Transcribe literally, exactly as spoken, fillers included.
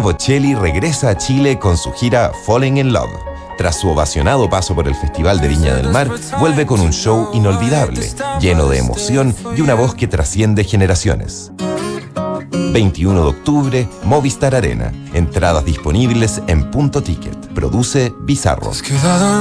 Edo Bocelli regresa a Chile con su gira Falling in Love. Tras su ovacionado paso por el Festival de Viña del Mar, vuelve con un show inolvidable, lleno de emoción y una voz que trasciende generaciones. veintiuno de octubre, Movistar Arena. Entradas disponibles en Punto Ticket. Produce Bizarro.